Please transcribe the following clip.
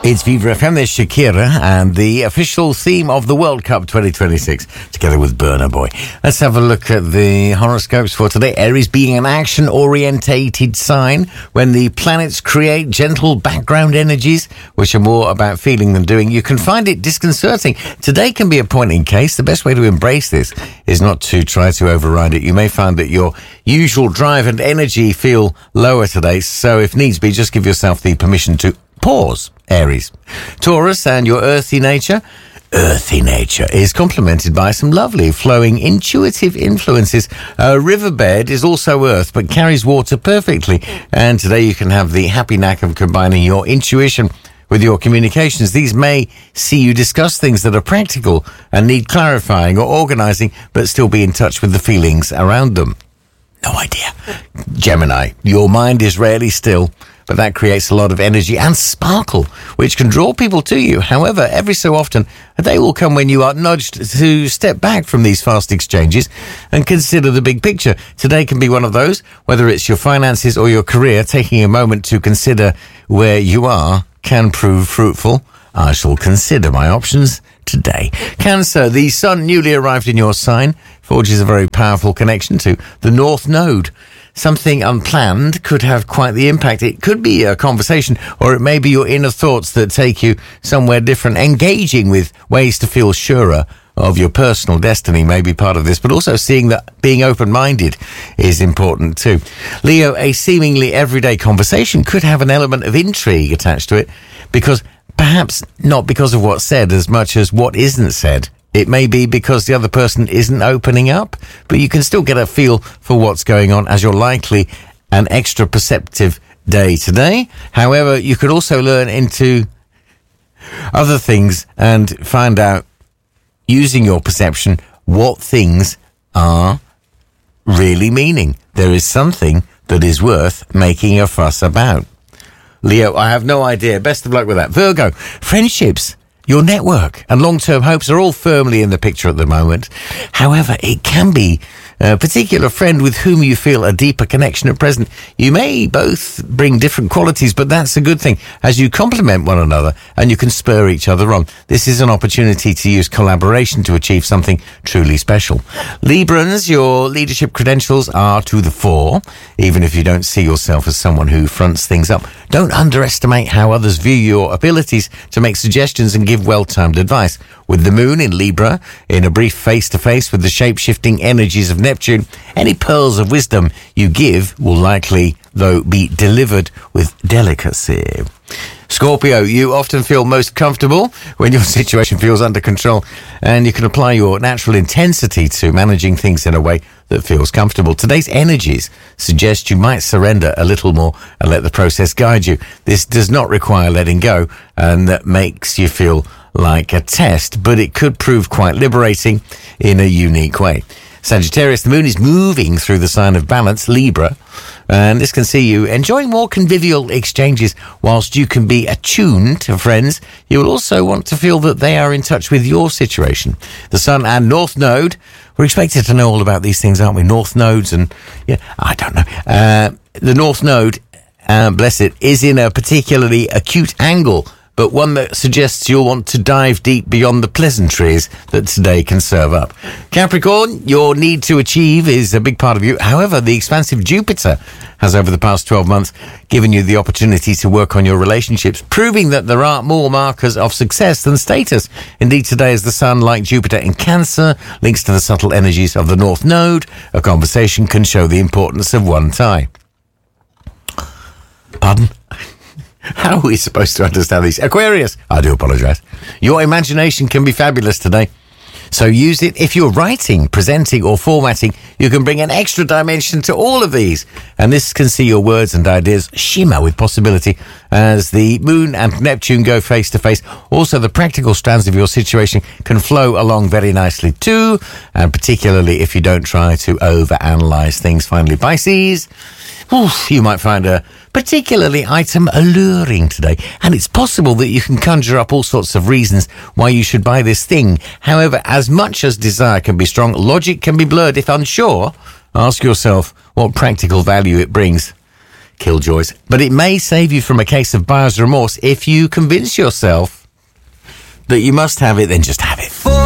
It's Viva FM, there's Shakira and the official theme of the World Cup 2026, together with Burna Boy. Let's have a look at the horoscopes for today. Aries being an action-orientated sign when the planets create gentle background energies, which are more about feeling than doing. You can find it disconcerting. Today can be a point in case. The best way to embrace this is not to try to override it. You may find that your usual drive and energy feel lower today, so if needs be, just give yourself the permission to pause, Aries. Taurus and your earthy nature is complemented by some lovely, flowing, intuitive influences. A riverbed is also earth, but carries water perfectly. And today you can have the happy knack of combining your intuition with your communications. These may see you discuss things that are practical and need clarifying or organizing, but still be in touch with the feelings around them. No idea. Gemini, your mind is rarely still, but that creates a lot of energy and sparkle, which can draw people to you. However, every so often, a day will come when you are nudged to step back from these fast exchanges and consider the big picture. Today can be one of those, whether it's your finances or your career. Taking a moment to consider where you are can prove fruitful. I shall consider my options today. Cancer, the sun newly arrived in your sign forges a very powerful connection to the North Node. Something unplanned could have quite the impact. It could be a conversation, or it may be your inner thoughts that take you somewhere different. Engaging with ways to feel surer of your personal destiny may be part of this, but also seeing that being open-minded is important too. Leo, a seemingly everyday conversation could have an element of intrigue attached to it, because perhaps not because of what's said as much as what isn't said. It may be because the other person isn't opening up, but you can still get a feel for what's going on, as you're likely an extra perceptive day today. However, you could also learn into other things and find out, using your perception, what things are really meaning. There is something that is worth making a fuss about. Leo, I have no idea. Best of luck with that. Virgo, friendships, your network and long-term hopes are all firmly in the picture at the moment. However, it can be a particular friend with whom you feel a deeper connection at present. You may both bring different qualities, but that's a good thing, as you complement one another and you can spur each other on. This is an opportunity to use collaboration to achieve something truly special. Librans, your leadership credentials are to the fore, even if you don't see yourself as someone who fronts things up. Don't underestimate how others view your abilities to make suggestions and give well-timed advice. With the moon in Libra, in a brief face-to-face with the shape-shifting energies of Neptune, any pearls of wisdom you give will likely, though, be delivered with delicacy. Scorpio, you often feel most comfortable when your situation feels under control, and you can apply your natural intensity to managing things in a way that feels comfortable. Today's energies suggest you might surrender a little more and let the process guide you. This does not require letting go, and that makes you feel like a test, but it could prove quite liberating in a unique way. Sagittarius, the moon is moving through the sign of balance, Libra, and this can see you enjoying more convivial exchanges. Whilst you can be attuned to friends, you will also want to feel that they are in touch with your situation. The Sun and North Node, we're expected to know all about these things, aren't we? North Nodes and, yeah, I don't know. The North Node, bless it, is in a particularly acute angle, but one that suggests you'll want to dive deep beyond the pleasantries that today can serve up. Capricorn, your need to achieve is a big part of you. However, the expansive Jupiter has over the past 12 months given you the opportunity to work on your relationships, proving that there are more markers of success than status. Indeed, today as the Sun, like Jupiter in Cancer, links to the subtle energies of the North Node, a conversation can show the importance of one tie. Pardon? How are we supposed to understand these? Aquarius, I do apologise. Your imagination can be fabulous today, so use it. If you're writing, presenting or formatting, you can bring an extra dimension to all of these, and this can see your words and ideas shimmer with possibility as the moon and Neptune go face to face. Also, the practical strands of your situation can flow along very nicely too, and particularly if you don't try to overanalyze things. Finally, Pisces, you might find a particularly item alluring today, and it's possible that you can conjure up all sorts of reasons why you should buy this thing. However, as much as desire can be strong, logic can be blurred. If unsure, ask yourself what practical value it brings. killjoys. But it may save you from a case of buyer's remorse if you convince yourself that you must have it, then just have it.